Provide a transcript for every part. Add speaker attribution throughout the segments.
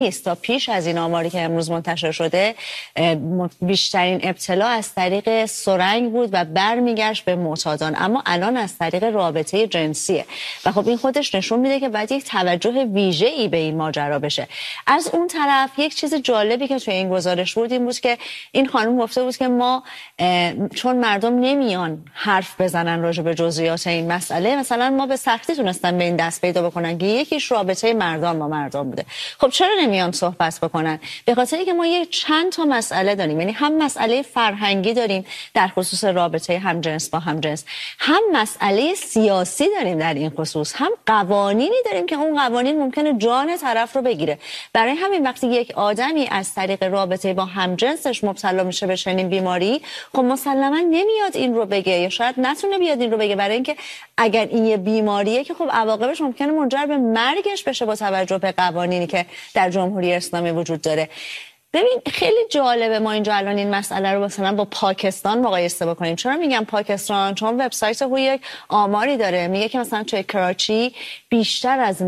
Speaker 1: نیست. تا پیش از این آماری که امروز منتشر شده بیشترین ابتلا از طریق سرنگ بود و برمیگشت به معتادان، اما الان از طریق رابطه جنسیه و خب این خودش نشون میده که باید یک توجه ویژه‌ای به این ماجرا بشه. از اون طرف یک چیز جالبی که توی این گزارش بود این بود که این خانم گفته بود که ما چون مردم نمیان حرف بزنن راجع به جزئیات این مسئله، مثلا ما به سختی تونستن به این دست پیدا بکنن که یکیش رابطه مردان با مردان بوده. خب چرا نمیان صحبت بکنن؟ به خاطر اینکه ما یک چند تا مسئله داریم، یعنی هم مسئله فرهنگی داریم در خصوص رابطه همجنس با همجنس، هم مسئله سیاسی داریم در این خصوص، هم قوانینی داریم که اون قوانین ممکنه جان طرف رو بگیره. برای همین وقتی یک آدمی از طریق رابطه با همجنسش مبتلا میشه به چنین بیماری، خب مسلما نمیاد این رو بگه یا شاید نتونه بیاد این رو بگه، برای اینکه اگر این یه بیماریه که خب عواقبش ممکنه منجر به مرگش بشه با توجه به قوانینی که در جمهوری اسلامی وجود داره. ببین خیلی جالبه ما اینجا الان این مسئله رو مثلا با پاکستان مقایسه بکنیم. چرا میگم پاکستان؟ چون وبسایت هو یک آماری داره میگه که مثلا توی کراچی بیشتر از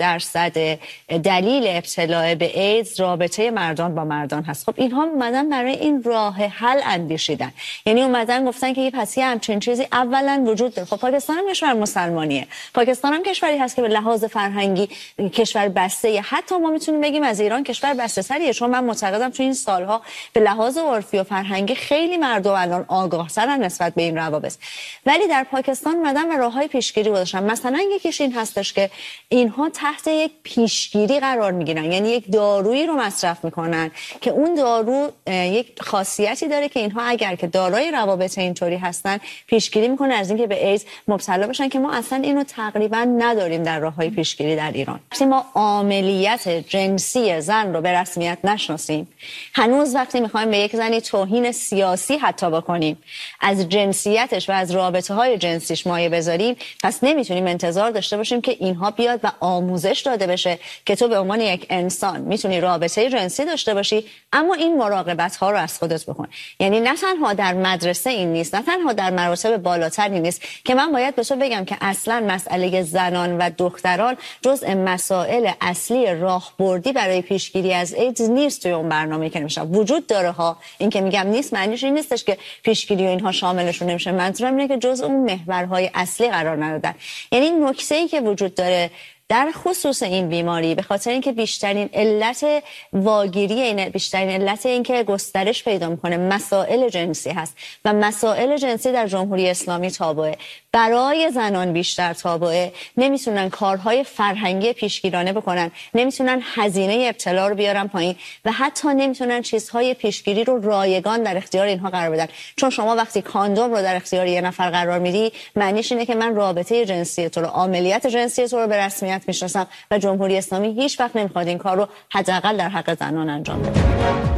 Speaker 1: 9% دلیل ابتلا به ایدز رابطه مردان با مردان هست. خب اینها اومدن برای این راه حل اندیشیدن، یعنی اومدن گفتن که یه پسی همچین چیزی اولا وجود داره. خب پاکستان هم کشور مسلمانیه، پاکستان هم کشوری هست که به لحاظ فرهنگی کشور بسته، حتی ما میتونیم بگیم از ایران کشور بسته تریه، چون من معتقدم تو این سالها به لحاظ عرفی و فرهنگی خیلی مردم الان آگاه‌ترن نسبت به این روابط. ولی در پاکستان اومدن و راههای پیشگیری گذاشتن. مثلا یکیش این هستش که اینها تحت یک پیشگیری قرار میگیرن، یعنی یک دارویی رو مصرف میکنن که اون دارو یک خاصیتی داره که اینها اگر که دارای روابط اینطوری هستن پیشگیری میکنه از اینکه به ایدز مبتلا بشن، که ما اصلا اینو تقریبا نداریم در راههای پیشگیری در ایران. ما عاملیت جنسی زن رو به رسمیت نشناسیم، هنوز وقتی میخوایم به یک زنی توهین سیاسی حتی بکنیم، از جنسیتش و از رابطه‌های جنسیش مایه بذاریم، پس نمیتونیم انتظار داشته باشیم که اینها بیاد و آموزش داده بشه که تو به عنوان یک انسان میتونی رابطه جنسی داشته باشی، اما این مراقبت‌ها رو از خودت بکن. یعنی نه تنها در مدرسه این نیست، نه تنها در مراتب بالاتر این نیست که من باید به تو بگم که اصلا مسئله زنان و دختران جزء مسائل اصلی راهبردی برای پیشگیری از ایدز نیست. توی اون برنامه‌ای که نمیشه وجود داره ها، این که میگم نیست معنیش این نیستش که پیشگیری و اینها شاملشون نمیشه، منظورم اینه که جزء اون محورهای اصلی قرار ندادن. یعنی نکته‌ای که وجود داره در خصوص این بیماری به خاطر اینکه بیشترین علت واگیری این، بیشترین علت این که گسترش پیدا میکنه مسائل جنسی هست و مسائل جنسی در جمهوری اسلامی تابوئه، برای زنان بیشتر تابوئه، نمیتونن کارهای فرهنگی پیشگیرانه بکنن، نمیتونن هزینه ابتلا رو بیارن پایین و حتی نمیتونن چیزهای پیشگیری رو رایگان در اختیار اینها قرار بدن. چون شما وقتی کاندوم رو در اختیار یه نفر قرار میدی، معنیش اینه که من رابطه جنسی تو رو، عملیات جنسی تو رو به رسمیت میشناسم و جمهوری اسلامی هیچ وقت نمیخواد این کار رو حداقل در حق زنان انجام بده.